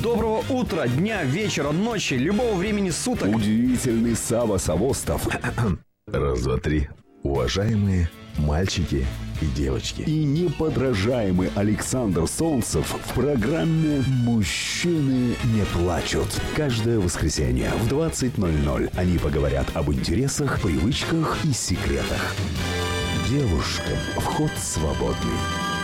Доброго утра, дня, вечера, ночи, любого времени суток. Удивительный Сава Савостов. Раз, два, три. Уважаемые мальчики и девочки. И неподражаемый Александр Солнцев в программе «Мужчины не плачут». Каждое воскресенье в 20:00 они поговорят об интересах, привычках и секретах. Девушкам вход свободный.